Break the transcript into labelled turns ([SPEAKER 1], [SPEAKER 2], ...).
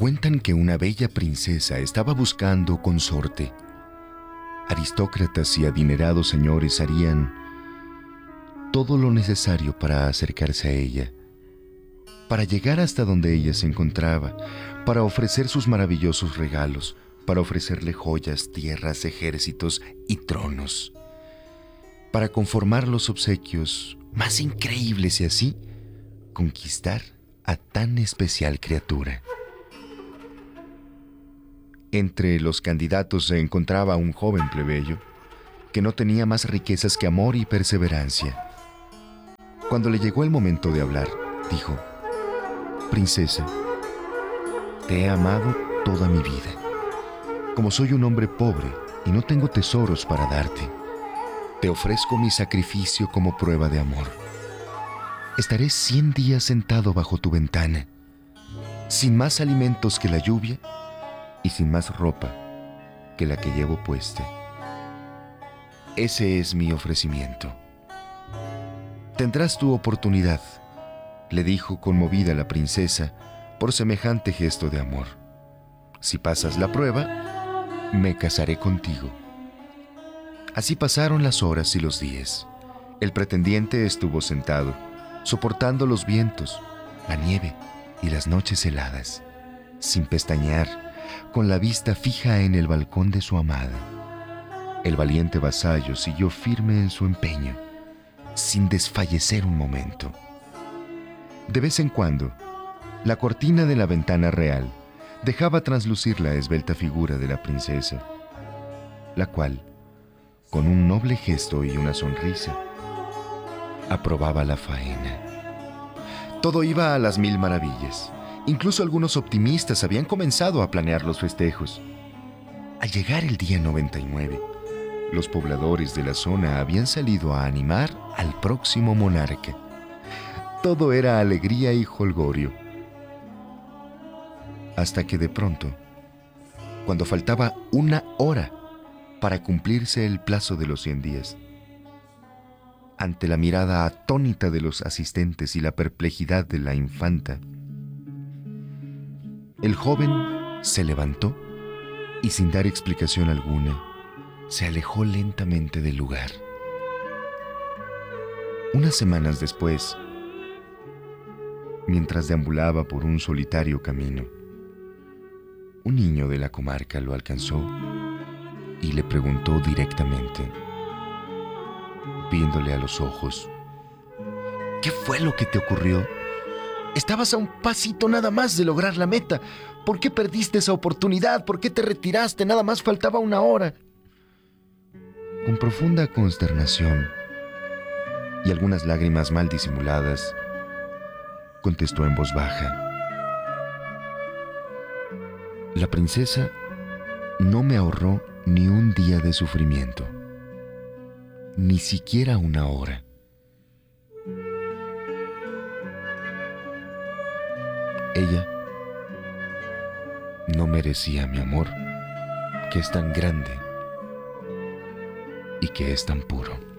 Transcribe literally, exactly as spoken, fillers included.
[SPEAKER 1] Cuentan que una bella princesa estaba buscando consorte. Aristócratas y adinerados señores harían todo lo necesario para acercarse a ella, para llegar hasta donde ella se encontraba, para ofrecer sus maravillosos regalos, para ofrecerle joyas, tierras, ejércitos y tronos, para conformar los obsequios más increíbles y así conquistar a tan especial criatura. Entre los candidatos se encontraba un joven plebeyo que no tenía más riquezas que amor y perseverancia. Cuando le llegó el momento de hablar, dijo: «Princesa, te he amado toda mi vida. Como soy un hombre pobre y no tengo tesoros para darte, te ofrezco mi sacrificio como prueba de amor. Estaré cien días sentado bajo tu ventana, sin más alimentos que la lluvia y sin más ropa que la que llevo puesta. Ese es mi ofrecimiento. Tendrás tu oportunidad», le dijo conmovida la princesa por semejante gesto de amor. «Si pasas la prueba, me casaré contigo». Así pasaron las horas y los días. El pretendiente estuvo sentado, soportando los vientos, la nieve y las noches heladas, sin pestañear, con la vista fija en el balcón de su amada. El valiente vasallo siguió firme en su empeño, sin desfallecer un momento. De vez en cuando, la cortina de la ventana real dejaba traslucir la esbelta figura de la princesa, la cual, con un noble gesto y una sonrisa, aprobaba la faena. Todo iba a las mil maravillas. Incluso algunos optimistas habían comenzado a planear los festejos. Al llegar el día noventa y nueve, los pobladores de la zona habían salido a animar al próximo monarca. Todo era alegría y jolgorio. Hasta que de pronto, cuando faltaba una hora para cumplirse el plazo de los cien días, ante la mirada atónita de los asistentes y la perplejidad de la infanta, el joven se levantó y, sin dar explicación alguna, se alejó lentamente del lugar. Unas semanas después, mientras deambulaba por un solitario camino, un niño de la comarca lo alcanzó y le preguntó directamente, viéndole a los ojos: «¿Qué fue lo que te ocurrió? Estabas a un pasito nada más de lograr la meta. ¿Por qué perdiste esa oportunidad? ¿Por qué te retiraste? Nada más faltaba una hora». Con profunda consternación y algunas lágrimas mal disimuladas, contestó en voz baja: «La princesa no me ahorró ni un día de sufrimiento, ni siquiera una hora. Ella no merecía mi amor, que es tan grande y que es tan puro».